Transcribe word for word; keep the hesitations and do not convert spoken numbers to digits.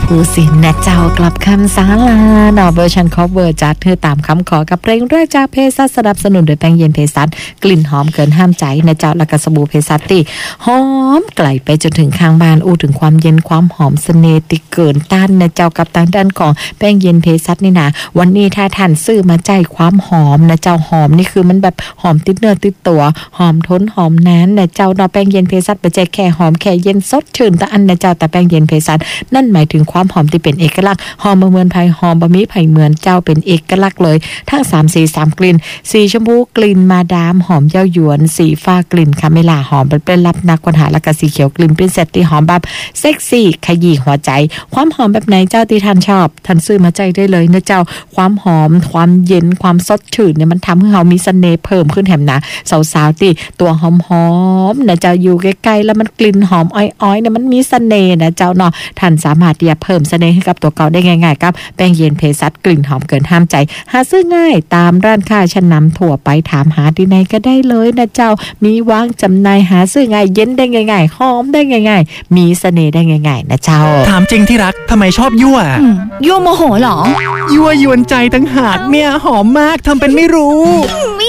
ภูสินนะเจ้ากลับคำสาลาเนาะเวอร์ชันคอฟเวอร์จัดเธอตามคำขอกับเพลงแรกจากเภสัชสนับสนุนโดยแป้งเย็นเภสัชกลิ่นหอมเกินห้ามใจนะเจ้าและกสบู่เภสัชที่หอมไกลไปจนถึงข้างบ้านอู้ถึงความเย็นความหอมเสน่ห์ที่เกินต้านนะเจ้ากับทางด้านของแป้งเย็นเภสัชนี่นะวันนี้ถ้าท่านซื้อมาใจความหอมนะเจ้าหอมนี่คือมันแบบหอมติดเนื้อติดตัวหอมทนหอมนานนะเจ้าเนาะแป้งเย็นเภสัชไปใจแค่หอมแค่เย็นสดชื่นแต่อันนะเจ้าแต่แป้งเย็นเภสัชนั่นหมายถึงความหอมที่เป็นเอกลักษณ์หอมเหมือนไผ่หอมบะหมี่ไผ่เหมือนเจ้าเป็นเอกลักษณ์เลยทั้งสามสีสามกลิ่นสีชมพูกลิ่นมาดามหอมเย้ายวนสีฟ้ากลิ่นคาเมล่าหอมเป็นเป็นรับนักค้นหาและก็สีเขียวกลิ่นเป็นเซตที่หอมแบบเซ็กซี่ขยี้หัวใจความหอมแบบไหนเจ้าที่ท่านชอบท่านซื้อมาใจได้เลยนะเจ้าความหอมความเย็นความสดชื่นเนี่ยมันทำให้เรามีเสน่ห์เพิ่มขึ้นแถมนะสาวๆที่ตัวหอมๆนะเจ้าอยู่ใกล้ๆแล้วมันกลิ่นหอมอ้อยๆเนี่ยมันมีเสน่ห์นะเจ้าเนาะท่านสามารถที่จะเพิ่มเสน่ห์ให้กับตัวเก่าได้ง่ายๆครับแป้งเย็นเภสัชกลิ่นหอมเกินห้ามใจหาซื้อง่ายตามร้านค้าชั้นนำทั่วไปถามหาที่ไหนก็ได้เลยนะเจ้ามีวางจำหน่ายหาซื้อง่ายเย็นได้ง่ายๆหอมได้ง่ายๆมีเสน่ห์ได้ง่ายๆนะเจ้าถามจริงที่รักทำไมชอบยั่วยั่วโมโหเหรอยั่วยวนใจตั้งหากเนี่ยหอมมากทำเป็นไม่รู้